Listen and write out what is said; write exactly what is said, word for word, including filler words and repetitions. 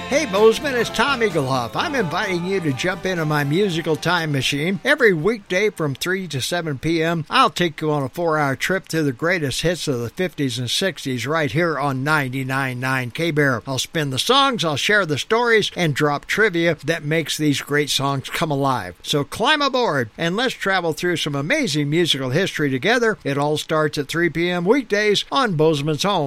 Hey Bozeman, it's Tom Eaglehoff. I'm inviting you to jump into my musical time machine. Every weekday from three to seven p.m., I'll take you on a four-hour trip through the greatest hits of the fifties and sixties right here on ninety-nine point nine K-Bear. I'll spin the songs, I'll share the stories, and drop trivia that makes these great songs come alive. So climb aboard, and let's travel through some amazing musical history together. It all starts at three p.m. weekdays on Bozeman's Home.